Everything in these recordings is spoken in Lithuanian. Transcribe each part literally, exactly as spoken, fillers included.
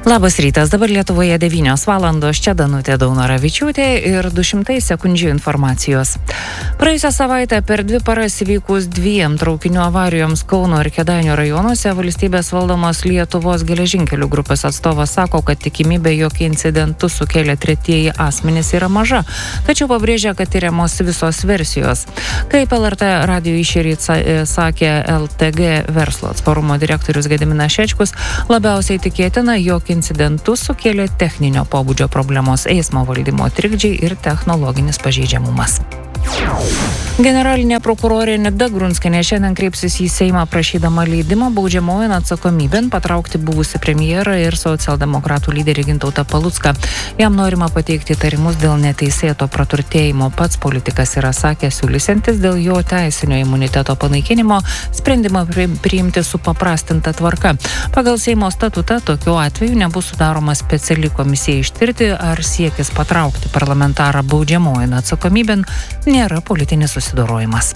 Labas rytas, dabar Lietuvoje devynios valandos, čia Danutė Daunoravičiūtė ir du šimtai sekundžių informacijos. Praėjusią savaitę per dvi paras įvykus dviem traukinių avarijoms Kauno ir Kėdainių rajonuose valstybės valdomos Lietuvos geležinkelių grupės atstovas sako, kad tikimybė, jog incidentus sukėlė tretieji asmenys yra maža, tačiau pabrėžia, kad tyriamos visos versijos. Kaip L R T radijo išėryt sakė L T G verslo atsparumo direktorius Gediminas Šečkus, labiausiai tikėtina, jog incidentus sukėlė techninio pobūdžio problemos, eismo valdymo trikdžiai ir technologinis pažeidžiamumas. Generalinė prokurorė Nida Grunskienė šiandien kreipsis į Seimą prašydama leidimo baudžiamojon atsakomybėn patraukti buvusį premjerą ir socialdemokratų lyderį Gintautą Palucką. Jam norima pateikti įtarimus dėl neteisėto praturtėjimo. Pats politikas yra sakęs, siūlysiantis dėl jo teisinio imuniteto panaikinimo sprendimą priimti supaprastinta tvarka. Pagal Seimo statutą tokiu atveju nebus sudaroma speciali komisija ištirti, ar siekis patraukti parlamentarą baudžiamojon atsakomybėn nėra politinis susidorojimas.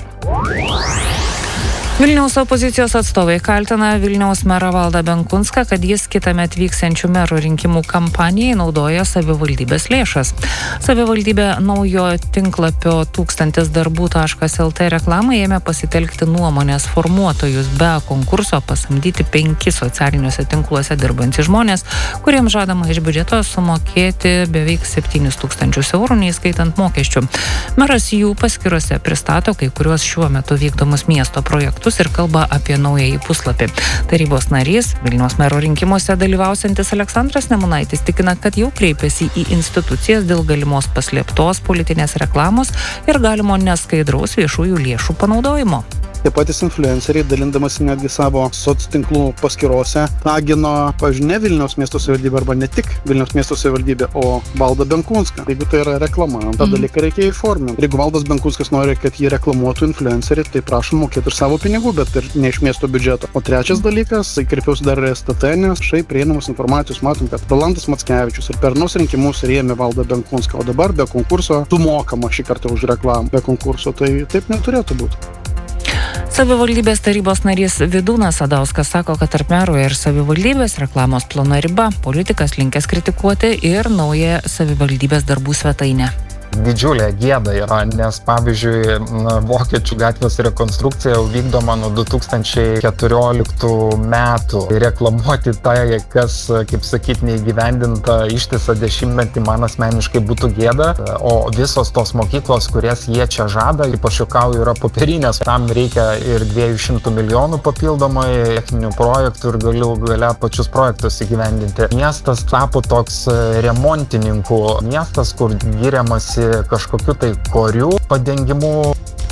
Vilniaus opozicijos atstovai kaltina Vilniaus merą Valdą Benkunską, kad jis kitąmet vyksiančių merų rinkimų kampanijai naudoja savivaldybės lėšas. Savivaldybė naujo tinklapio tūkstantis darbų taškas el tė reklamai ėmė pasitelkti nuomonės formuotojus, be konkurso pasamdyti penki socialiniuose tinkluose dirbantys žmonės, kuriems žadama iš biudžeto sumokėti beveik septynis tūkstančius eurų, neįskaitant mokesčių. Meras jų paskyrose pristato kai kuriuos šiuo metu vykdomus miesto projektus ir kalba apie naująjį puslapį. Tarybos narys, Vilniaus mero rinkimuose dalyvausiantis Aleksandras Nemunaitis tikina, kad jau kreipėsi į institucijas dėl galimos paslėptos politinės reklamos ir galimo neskaidraus viešųjų lėšų panaudojimo. Tie patys influenceriai, dalindamasi netgi savo soctinklų paskyrose, ragino, pavyzdžiui, ne Vilniaus miesto savivaldybė arba ne tik Vilniaus miesto savivaldybė, o Valdą Benkunską. Jeigu tai yra reklama, tą mm. dalyką reikia įforminti. Jeigu Valdas Benkunskas nori, kad jį reklamuotų influencerį, tai prašom mokėti ir savo pinigų, bet ir ne iš miesto biudžeto. O trečias dalykas, tai kreipiausi dar ir S T T, nes štai prieinamos informacijos matom, kad Rolandas Mackevičius ir per nus rinkimus rėmė Valdą Benkunską, o dabar be konkurso sumokama šį kartą už reklamą. Be konkurso tai taip neturėtų būti. Savivaldybės tarybos narys Vidūnas Sadauskas sako, kad tarp mero ir savivaldybės reklamos plona riba, politikas linkęs kritikuoti ir naują savivaldybės darbų svetainę. Didžiulė gėda yra, nes pavyzdžiui, Vokiečių gatvės rekonstrukcija jau vykdoma nuo du tūkstančiai keturioliktų metų. Reklamuoti tai, kas, kaip sakyti, neįgyvendinta ištisą dešimtmetį, man asmeniškai būtų gėda. O visos tos mokyklos, kurias jie čia žada, kaip aš juokauju, yra popierinės. Tam reikia ir dviejų šimtų milijonų papildomai techninių projektų ir galiu galia pačius projektus įgyvendinti. Miestas tapo toks remontininkų miestas, kur giriamasi kažkokiu tai korių padengimu.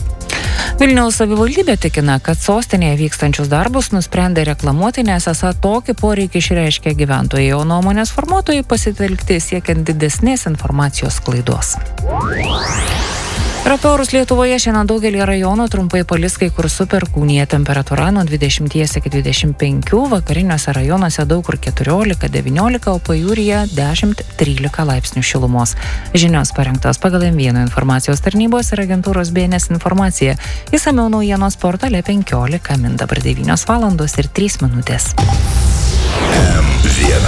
Vilniaus savivaldybė tikina, kad sostinėje vykstančius darbus nusprendė reklamuoti, nes esą tokį poreikį išreiškia gyventojai, o nuomonės formuotojai pasitelkti siekiant didesnės informacijos sklaidos. Ir apie orus Lietuvoje šiandien daugelį rajonų trumpai palis kai kur su perkūnija, temperatūra nuo dvidešimties iki dvidešimt penkių, vakariniuose rajonuose daug kur keturiolika devyniolika, o pajūryje dešimt trylika laipsnių šilumos. Žinios parengtos pagal M vienas informacijos tarnybos ir agentūros B N S informacija. Išsamiau naujienos portale penkiolika min, dabar devynios valandos ir trys minutės.